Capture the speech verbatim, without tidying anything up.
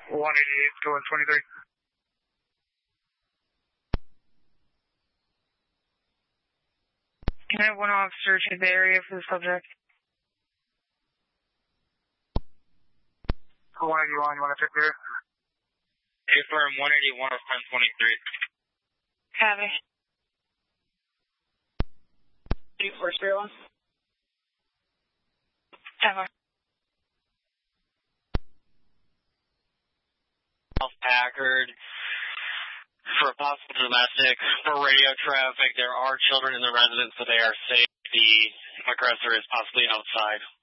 one eighty-eight, go in twenty-three. Can I have one officer to the area for the subject? one eighty-one, you want to check there? A-firm one eighty-one is ten twenty-three. Copy. two four zero one. Ever. Packard. For possible domestic, for radio traffic, there are children in the residence, so they are safe. The aggressor is possibly outside.